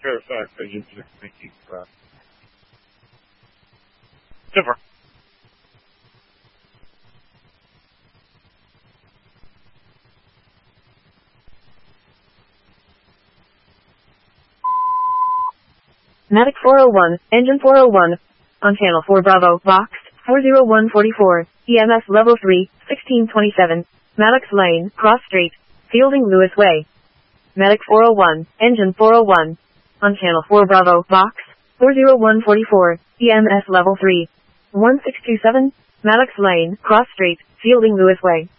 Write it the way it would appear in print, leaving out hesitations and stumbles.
Fairfax, Agent 6, thank you. Super. Medic 401, Engine 401, on Channel 4 Bravo, Vox, 40144, EMS Level 3, 1627, Maddox Lane, Cross Street, Fielding Lewis Way. Medic 401, Engine 401, on Channel 4 Bravo, Vox, 40144, EMS Level 3, 1627, Maddox Lane, Cross Street, Fielding Lewis Way.